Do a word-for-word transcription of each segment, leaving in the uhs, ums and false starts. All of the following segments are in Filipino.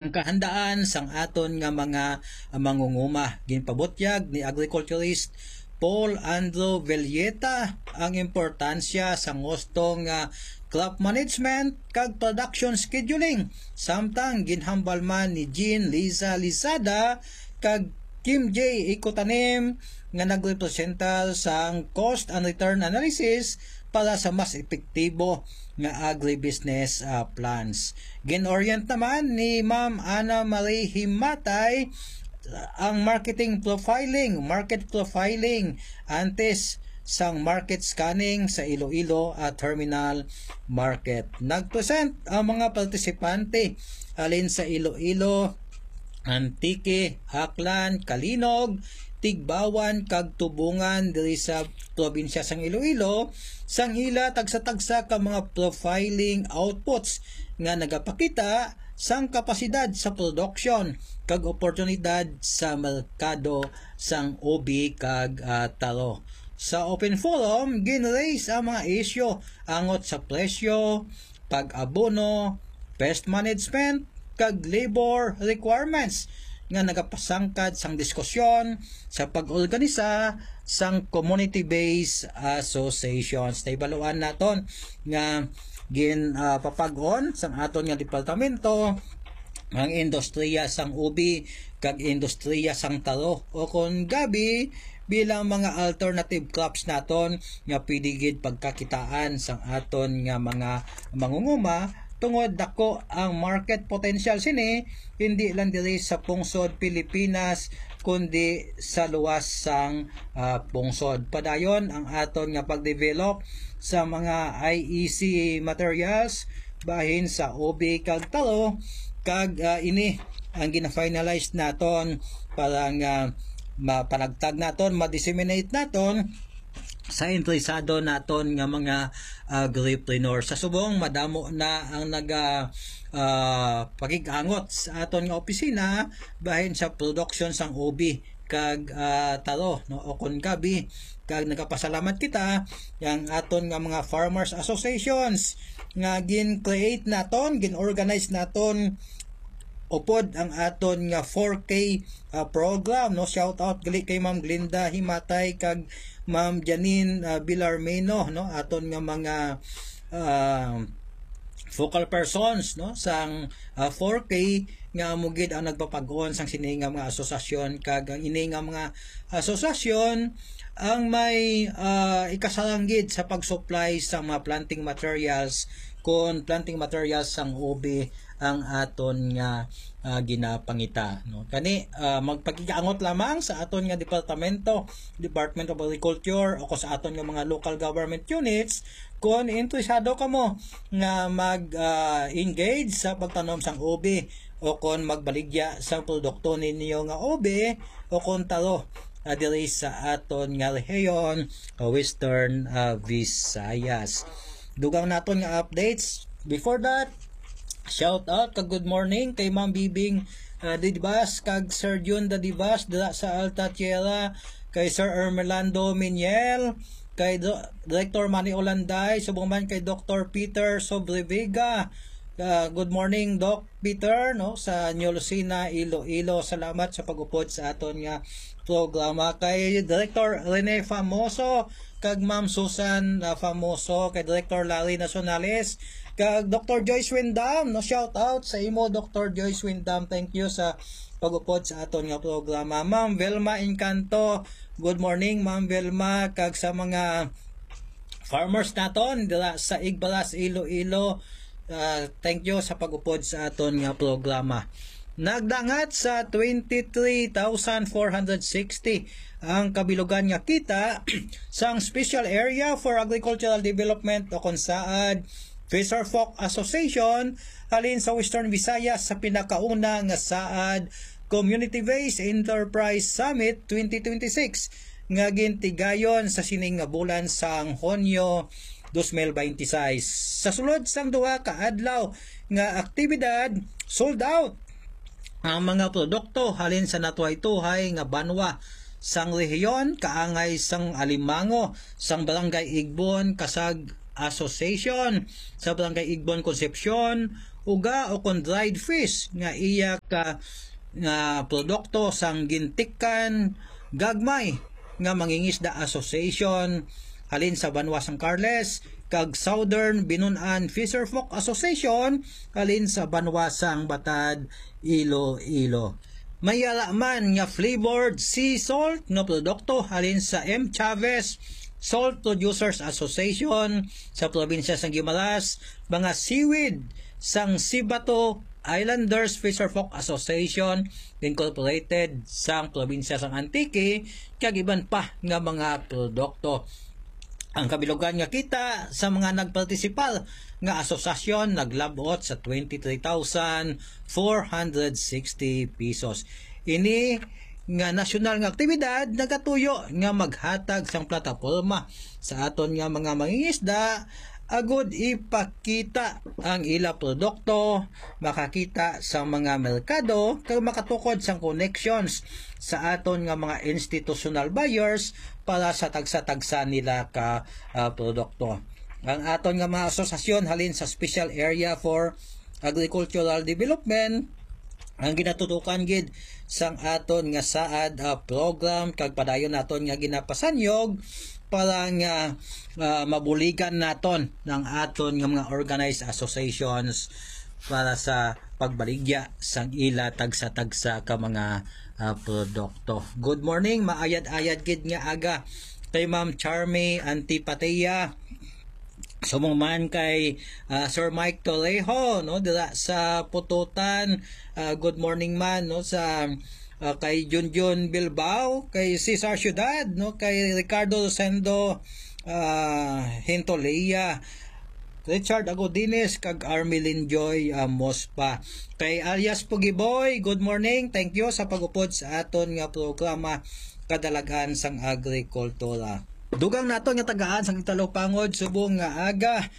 ang kahandaan sang aton nga mga mangunguma. Ginpabutyag ni agriculturist Paul Andrew Villeta ang importansya sa ngustong nga crop management kag production scheduling. Samtang ginhambal man ni Jean Liza Lizada kag Kim J. Ikotanim nga nagrepresentar sa cost and return analysis para sa mas epektibo nga agribusiness uh, plans. Gin-orient naman ni Ma'am Ana Marie Himatay ang marketing profiling, market profiling antes sang market scanning sa Iloilo at Terminal Market. Nagpresent ang mga partisipante alin sa Iloilo, Antique, Aklan, Kalinog, Tigbawan kag Tubungan diri sa probinsya sang Iloilo sang ila tagsa-tagsa ka mga profiling outputs nga nagapakita sang kapasidad sa production kag oportunidad sa merkado sang ubi kag uh, taro. Sa open forum gin-raise ang mga isyu angot sa presyo, pag-abono, pest management kag labor requirements nga nagapasangkad sang diskusyon sa pag-organisa sang community-based associations. Naibaluan naton nga gin uh, papag-on sang aton nga departamento ang industriya sang ubi kag industriya sang taro o kon gabi bilang mga alternative crops naton nga pidigid pagkakitaan sang aton nga mga mangunguma tungod dako ang market potential sini hindi lang diri sa pungsod Pilipinas kundi sa luwas sang uh, pungsod. Padayon ang aton nga pagdevelop sa mga I E C materials bahin sa ubi kag taro kag uh, ini ang gina-finalize naton para nga mapanagtag naton, ma-disseminate naton sa interesado naton nga mga agripreneur. Sa subong madamo na ang naga uh, pagig-angot sa aton nga opisina bahin sa production sang ubi kag uh, taro no o kon gabi kag nagapasalamat kita yang aton nga mga farmers associations nga gin-create naton, gin-organize naton upod ang aton nga four K uh, program no. Shout out gali kay Ma'am Glinda Himatay kag Ma'am Janine uh, Bilarmeno no aton nga mga uh, focal persons no sang uh, four K nga mugid ang nagpapag-on sang sini nga mga asosasyon kag ang ini nga mga asosasyon ang may uh, ikasalanggid sa pag-supply sa mga planting materials kon planting materials sang ubi ang aton nga uh, ginapangita no. Kani uh, magpagkiangot lamang sa aton nga departamento, Department of Agriculture o sa aton nga mga local government units kung interesado kamo nga mag-engage uh, sa pagtanom sang ubi o kung magbaligya sa produkto ninyo nga ubi o kung taro uh, diri sa aton nga rehiyon uh, Western uh, Visayas. Dugang naton nga updates. Before that, shout out kag good morning kay Ma'am Bibing uh, Didibas kag Sir Jun Didibas dira sa Alta Tierra, kay Sir Ermelando Miniel, kay Do- Director Manny Olanday, subong man kay Doctor Peter Sobrevega. Uh, good morning Doc Peter no sa New Lucena, Iloilo. Salamat sa pag-upod sa aton nga programa. Kay Director Rene Famoso kag Ma'am Susan uh, Famoso, kay Director Larry Nacionales kag Doctor Joyce Windam no, shout out sa imo Doctor Joyce Windam, thank you sa pag-upod sa aton nga programa. Ma'am Velma Encanto, good morning Ma'am Velma kag sa mga farmers naton dira sa Igbalas, Iloilo. Uh, thank you sa pag-upod sa aton nga programa. Nagdangat sa twenty-three thousand four hundred sixty ang kabilugan nga kita sang Special Area for Agricultural Development o konsaad Fisher Folk Association halin sa Western Visayas sa pinakauna nga saad Community-Based Enterprise Summit twenty twenty-six nga gintigayon sa sining nga bulan sang Hunyo twenty twenty-six. Sa sulod sang duha ka adlaw nga aktibidad, sold out ang mga produkto halin sa natuhay-tuhay nga banwa sang rehiyon kaangay sang Alimango, sang Barangay Igbon Kasag Association, sa Barangay Igbon Concepcion uga o kon dried fish nga iya ka nga produkto sang gintikan gagmay nga mangingisda association halin sa Banwa San Carles kag Southern Binunan Fisherfolk Association halin sa Banwa Sang Batad, Iloilo. May alaman nga flavored sea salt nga produkto halin sa M. Chavez Salt Producers Association sa probinsya sang Guimaras, mga seaweed sang Sibato Islanders Fisherfolk Association Incorporated sang probinsya sang Antique kag iban pa nga mga produkto. Ang kabilugan nga kita sa mga nagpartisipal nga asosasyon naglabot sa twenty-three thousand four hundred sixty pesos. Ini nga nasyonal nga aktibidad nagatuyo nga maghatag sang plataporma sa aton nga mga mangingisda agud ipakita ang ila produkto, makakita sa mga merkado kag makatukod sang connections sa aton nga mga institutional buyers para sa tagsa-tagsa nila ka uh, produkto. Ang aton nga mga asosasyon halin sa Special Area for Agricultural Development ang ginatutukan gid sang aton nga saad uh, program kag padayon naton nga ginapasanyog para nga uh, mabuligan naton ng aton nga mga organized associations para sa pagbaligya sang ila tagsa-tagsa ka mga uh, produkto. Good morning, maayad-ayad gid nga aga kay Ma'am Charmy Antipatia. Sumong man kay uh, Sir Mike Tolejo no dira sa Pututan. Uh, good morning man no sa uh, kay Junjun Bilbao, kay Cesar Ciudad no, kay Ricardo Rosendo uh, Hintoleya, Richard Agodines kag Armelin Joy uh, Mospa. Kay alias Pugiboy, good morning. Thank you sa pagupod sa aton nga programa kadalagan sang agrikultura. Dugang nato nga tagaan sang Italo Pangod subong nga aga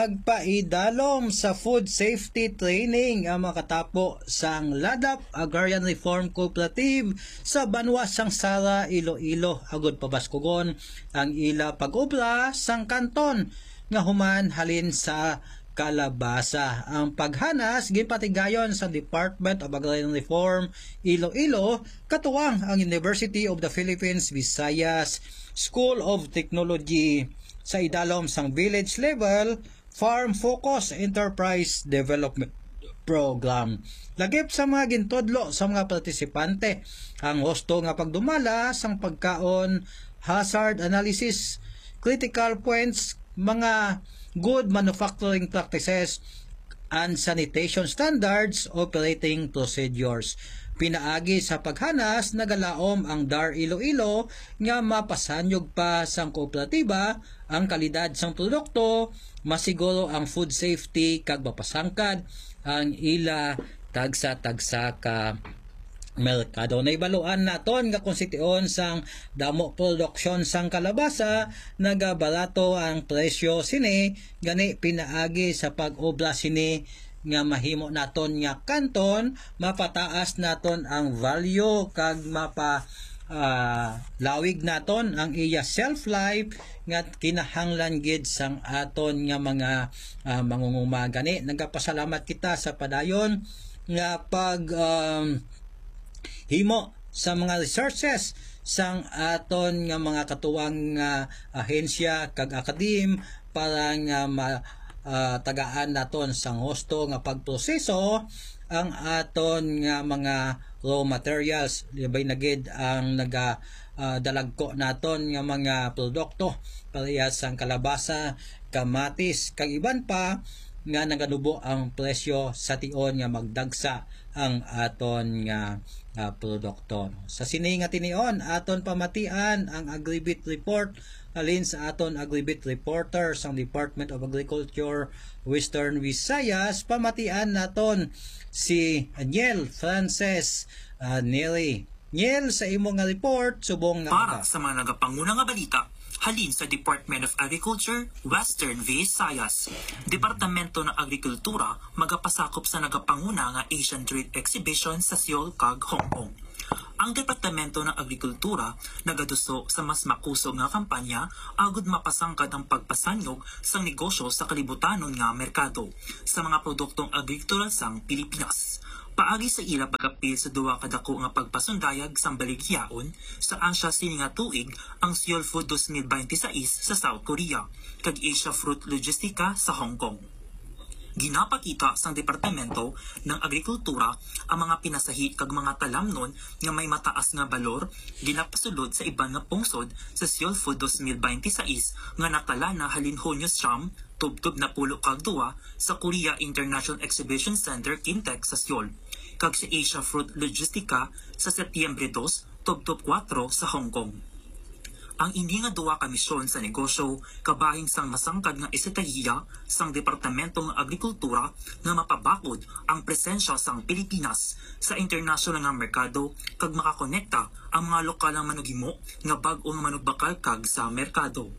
nagpaidalom sa food safety training ang makatapo sang Ladap Agrarian Reform Cooperative sa Banwa Sang Sara, Iloilo. Agud pabaskugon ang ila pag-obra sang kanton nga human halin sa kalabasa. Ang paghanas ginpatigayon sa Department of Agrarian Reform Iloilo katuwang ang University of the Philippines Visayas School of Technology sa idalom sang village level Farm Focus Enterprise Development Program. Lagip sa mga gintudlo sa mga partisipante ang husto nga pagdumala sang pagkaon, hazard analysis, critical points, mga good manufacturing practices and sanitation standards, operating procedures. Pinaagi sa paghanas nagalaom ang D A R Iloilo nga mapasanyog pa sang kooperatiba ang kalidad sang produkto, masiguro ang food safety kag mapasangkad ang ila tagsa-tagsa ka merkado. Naibaluan naton nga konsitiyon sang damo production sang kalabasa nagabarato ang presyo sini gani pinaagi sa pag-obra sini nga mahimo naton nga kanton, mapataas naton ang value kag mapa uh, lawig naton ang iya shelf life nga kinahanglan gid sang aton nga mga uh, mangunguma. Gani nagapasalamat kita sa padayon nga pag um, himo sa mga resources sang aton nga mga katuwang uh, ahensya kag akadim para nga ma Uh, tagaan naton sang husto nga pagproseso ang aton nga mga raw materials, libay na gid ang naga uh, dalagko naton nga mga produkto parehas sang kalabasa, kamatis kag iban pa nga naganubo ang presyo sa tion nga magdagsa ang aton nga uh, produkto. Sa sini nga tinion aton pamatian ang Agribit report halin sa aton Agribit reporter sang Department of Agriculture Western Visayas. Pamatian naton si Niel Frances uh, Neri. Niel, sa imo nga report subong nga para sa mga nagapanguna nga balita halin sa Department of Agriculture Western Visayas. Departamento ng Agrikultura magapasakop sa nagapanguna nga Asian Trade Exhibition sa Seoul kag Hong Kong. Ang Departamento ng Agrikultura nagaduso sa mas makusog nga kampanya agud mapasangkad ang pagpasanyog sa negosyo sa kalibutanon nga merkado sa mga produktong agrikultural sang Pilipinas. Paagi sa ila pagapil sa duwa kadako nga pagpasundayag sang baligyaon sa Asia sini nga tuig ang Seoul Food twenty twenty-six sa South Korea kag Asia Fruit Logistica sa Hong Kong. Ginapakita sang Departamento ng Agrikultura ang mga pinasahi kag mga talamnon nga may mataas nga balor ginapasulod sa iban nga pungsod sa Seoul Food twenty twenty-six nga natala na halin Hunyo siyam tubtob na pulo kag duwa sa Korea International Exhibition Center Kintex sa Seoul kag sa Asia Fruit Logistica sa Setyembre two tubtob four sa Hong Kong. Ang ini nga duwa ka misyon sa negosyo kabahing sang masangkad nga estratehiya sang Departamento ng Agrikultura nga mapabakod ang presensya sang Pilipinas sa international nga merkado kag makakonekta ang mga lokal nga manugimo nga bag-o nga manugbakal kag sa merkado.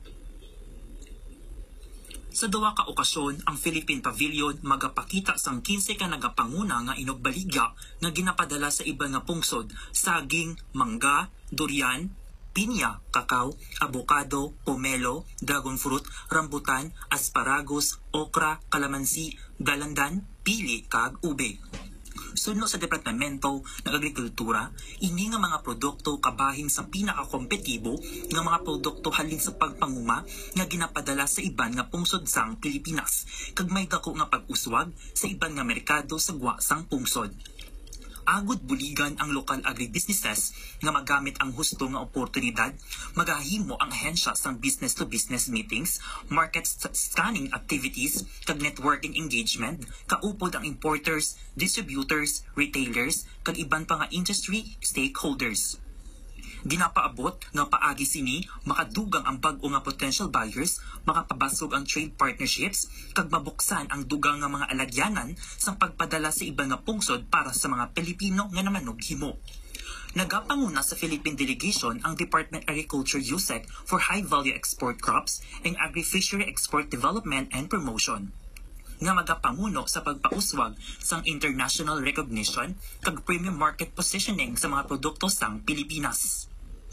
Sa duwa ka okasyon, ang Philippine Pavilion magapakita sang fifteen ka nagapanguna nga inugbaligya nga ginapadala sa iba nga pungsod, saging, mangga, durian, pinya, kakao, avocado, pomelo, dragon fruit, rambutan, asparagus, okra, kalamansi, dalandan, pili, kag ube. Sunod sa Departamento ng Agrikultura, ini nga mga produkto kabahing sa pinakakompetibo nga mga produkto halin sa pagpanguma nga ginapadala sa iban nga pungsod sang Pilipinas, kag may dako nga pag-uswag sa iban nga merkado sa gwa sang pungsod. Agud buligan ang local agribusinesses nga magamit ang husto nga oportunidad, magahimo ang ahensya sang business-to-business meetings, market scanning activities, kag networking engagement, kaupod ang importers, distributors, retailers, kag iban pa nga industry stakeholders. Ginapaabot nga paagi sini makadugang ang bag-o nga potential buyers, makapabasog ang trade partnerships, kag mabuksan ang dugang nga mga alagyanan sang pagpadala sa iba nga pungsod para sa mga Pilipino nga namanog himo. Nagapanguna sa Philippine Delegation ang Department of Agriculture U S E C for High Value Export Crops and Agri-Fishery Export Development and Promotion nga magapanguno sa pagpauswag sang international recognition kag premium market positioning sa mga produkto sang Pilipinas.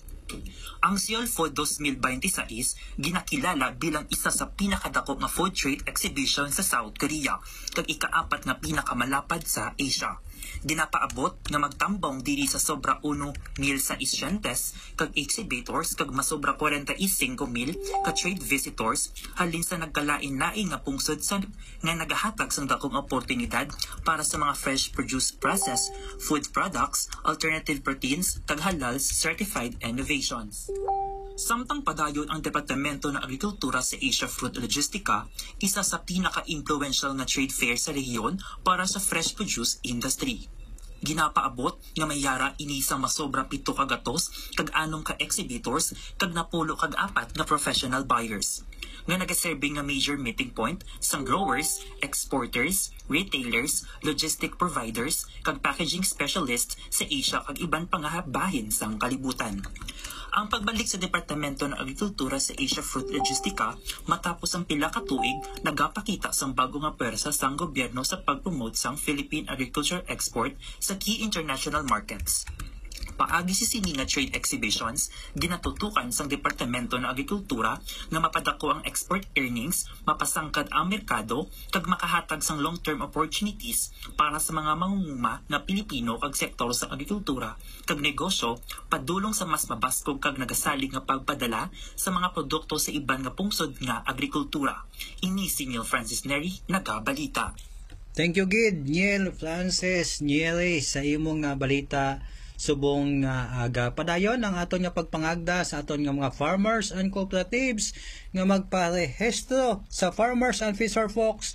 Ang Seoul Food twenty twenty-six ginakilala bilang isa sa pinakadako nga food trade exhibition sa South Korea kag ikaapat nga pinakamalapad sa Asia. Ginapaabot nga magtambong diri sa sobra one mil sa isyentes kag exhibitors kag masobra forty-five mil ka trade visitors halin sa nagkalain-lain nga pungsod sa nga nagahatag sang dakong oportunidad para sa mga fresh produce process, food products, alternative proteins kag halal certified innovations. Samtang padayon ang Departamento ng Agrikultura sa Asia Fruit Logistica, isa sa pinaka-influential na trade fair sa rehiyon para sa fresh produce industry. Ginapaabot nga mayara ini sa masobra pito ka gatos kag anong ka exhibitors kag napulo kag apat nga professional buyers nga nagaserbing nga major meeting point sang growers, exporters, retailers, logistic providers kag packaging specialists sa Asia kag iban pa nga bahin sang kalibutan. Ang pagbalik sa Departamento ng Agrikultura sa Asia Fruit Logistica matapos ang pila ka tuig nagapakita sang bago nga pwersa sang gobyerno sa pagpromote sang Philippine agriculture export sa key international markets. Paagi si sini nga trade exhibitions, ginatutukan sang Departamento ng Agrikultura nga mapadako ang export earnings, mapasangkad ang merkado, kag makahatag sang long-term opportunities para sa mga mangunguma nga Pilipino kag sektor sa agrikultura, kag negosyo, padulong sa mas mabaskog kag nagasalig nga pagpadala sa mga produkto sa iban nga pungsod nga agrikultura. Ini si Neil Francis Neri, nagabalita. Thank you, Gid. Neil Francis Neri sa imong nga balita. Subong nga aga padayon ang aton nga pagpangagda sa aton nga mga farmers and cooperatives nga magparehistro sa Farmers and Fisher Folks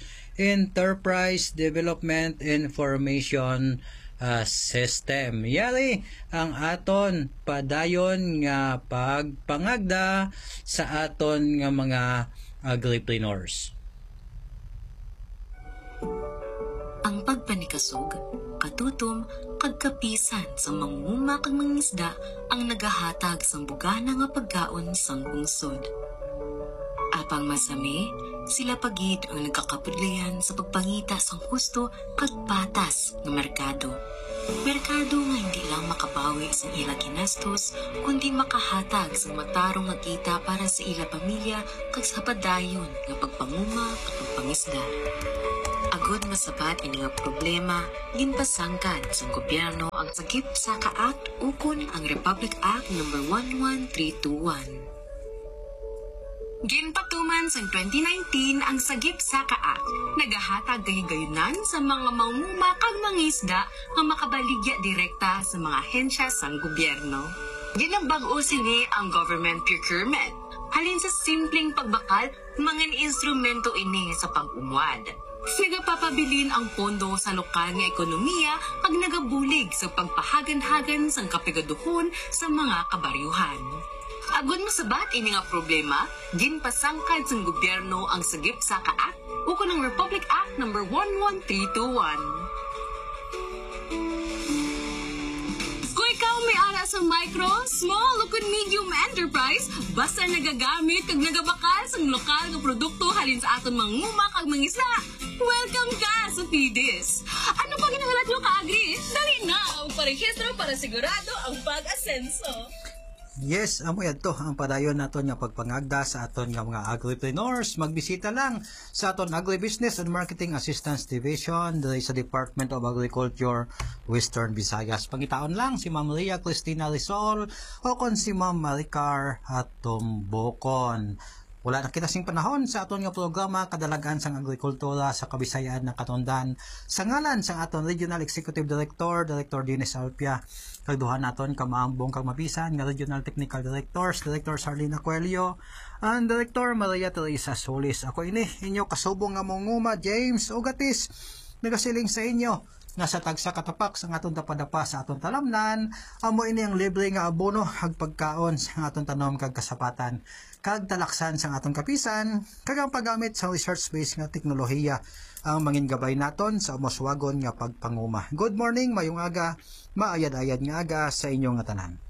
Enterprise Development Information uh, System. Yari ang aton padayon nga pagpangagda sa aton nga mga agripreneurs. Ang pagpanikasog, katutom, kag kapisan sa manguma kag mangisda ang nagahatag sang bugana nga pagkaon sang bungsod. Apang masami, sila pagid ang nagkakapudlayan sa pagpangita sang husto kag patas nga merkado. Merkado nga hindi lang makabawi sa ila kinastos, kundi makahatag sa matarong nga kita para sa ila pamilya kag sa padayon nga pagpanguma at pagpangisda. Agod masabat ini nga problema, ginpasangkad sa gobyerno ang Sagip Saka Act ukon ang Republic Act number one one three two one. Ginpatuman sa twenty nineteen ang Sagip Saka Act, nagahatag kahigayunan sa mga manguma kag mangisda nga makabaligya direkta sa mga ahensya sang gobyerno. Ginabag-o sini ang government procurement, halin sa simpleng pagbakal, mga instrumento ini sa pag-umwad. Nagapapabilin ang pondo sa lokal nga ekonomiya pag nagabulig sa pagpahagan-hagan sang kapigaduhon sa mga kabaryuhan. Agon masabat ini nga problema, ginpasangkad sa gobyerno ang Sagip Saka Act ukon ang Republic Act number one one three two one. Kung ikaw may ara sa micro, small o medium enterprise, basta nagagamit kag nagabakal sa lokal nga produkto halin sa aton manguma kag mangisda, welcome ka sa P D I S. Ano pa ginahalat mo ka-agri? Dali na ang parehistro para sigurado ang pag-asenso. Yes, amo yan to ang padayon naton nga pagpangagda sa aton nga mga agripreneurs. Magbisita lang sa aton Agribusiness and Marketing Assistance Division diri sa Department of Agriculture, Western Visayas. Pangitaon lang si Ma'am Maria Cristina Rizal o kon si Ma'am Maricar Hatumbokon. Wala na kita sing panahon sa aton nga programa kadalagan sang agrikultura sa Kabisayan ng Katondan. Sa ngalan sang aton Regional Executive Director, Director Dines Alpia, kag duha naton ka maambong kag mapisan nga Regional Technical Directors, Director Sarlina Coelho, and Director Maria Teresa Solis. Ako ini inyo kasubong nga monguma James Ogatis. Nagasiling sa inyo nga sa tagsa katapak sa aton tapadapa sa aton talamnan, amo ini ang libre nga abono hag pagkaon sa aton tanom kag kasapatan kag talaksan sa aton kapisan kag ang paggamit sa research-based nga teknolohiya ang mangin gabay naton sa umoswagon nga pagpanguma. Good morning, mayong aga, maayad-ayad nga aga sa inyong nga tanan.